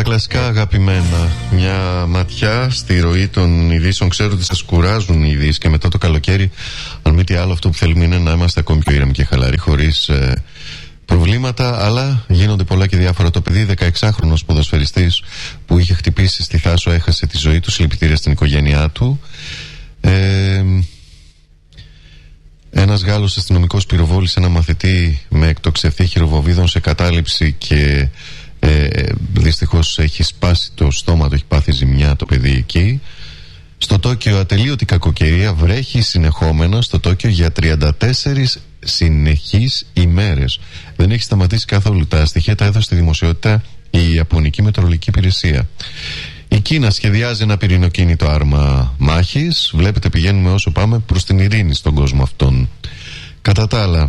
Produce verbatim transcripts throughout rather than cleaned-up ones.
τα κλασικά αγαπημένα. Μια ματιά στη ροή των ειδήσεων. Ξέρω ότι σας κουράζουν οι ειδήσεις και μετά το καλοκαίρι, αν μη τι άλλο, αυτό που θέλουμε είναι να είμαστε ακόμη πιο ήρεμοι και χαλαροί, χωρίς ε, προβλήματα. Αλλά γίνονται πολλά και διάφορα. Το παιδί, δεκαεξάχρονος ποδοσφαιριστής που είχε χτυπήσει στη Θάσο, έχασε τη ζωή του. Συλληπιτήρια στην οικογένειά του. Ε, Ένας Γάλλος αστυνομικός πυροβόλησε ένα μαθητή με εκτοξευθεί χειροβοβίδων σε κατάληψη και ε, δυστυχώς έχει σπάσει το στόμα του, έχει πάθει ζημιά το παιδί εκεί. Στο Τόκιο ατελείωτη κακοκαιρία, βρέχει συνεχόμενα στο Τόκιο για τριάντα τέσσερις συνεχείς ημέρες. Δεν έχει σταματήσει καθόλου. Τα στοιχεία τα έδωσε στη δημοσιότητα η Ιαπωνική Μετεωρολογική Υπηρεσία. Η Κίνα σχεδιάζει ένα πυρηνοκίνητο άρμα μάχης. Βλέπετε, πηγαίνουμε όσο πάμε προς την ειρήνη στον κόσμο αυτόν. Κατά τα άλλα,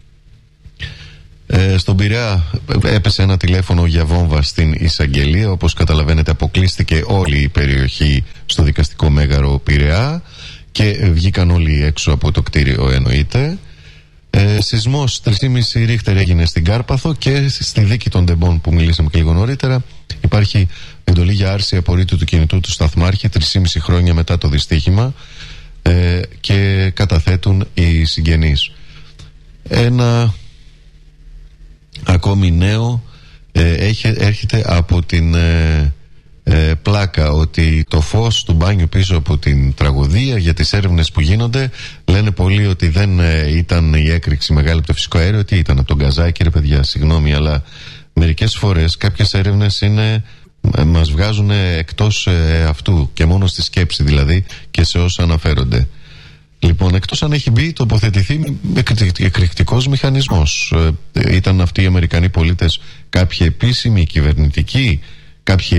ε, στον Πειραιά έπεσε ένα τηλέφωνο για βόμβα στην εισαγγελία. Όπως καταλαβαίνετε, αποκλείστηκε όλη η περιοχή στο δικαστικό μέγαρο Πειραιά και βγήκαν όλοι έξω από το κτίριο, εννοείται. Ε, σεισμός τρία κόμμα πέντε Ρίχτερ έγινε στην Κάρπαθο και στη δίκη των Ντεμπών που μιλήσαμε και λίγο νωρίτερα υπάρχει εντολή για άρση απορρίτου του κινητού του σταθμάρχη τρία κόμμα πέντε χρόνια μετά το δυστύχημα, ε, και καταθέτουν οι συγγενείς. Ένα ακόμη νέο ε, έχει, έρχεται από την ε, ε, πλάκα, ότι το φως του μπάνιου πίσω από την τραγωδία, για τις έρευνες που γίνονται, λένε πολλοί ότι δεν ε, ήταν η έκρηξη μεγάλη από το φυσικό αέριο, ότι ήταν από τον γκαζάκι. Ρε παιδιά, συγγνώμη, αλλά μερικές φορές κάποιες έρευνες είναι, ε, μας βγάζουν εκτός ε, αυτού και μόνο στη σκέψη δηλαδή και σε όσα αναφέρονται. Λοιπόν, εκτός αν έχει μπει, τοποθετηθεί εκρηκτικός μηχανισμός. Ε, ήταν αυτοί οι Αμερικανοί πολίτες κάποιοι επίσημοι, κυβερνητικοί, κάποιοι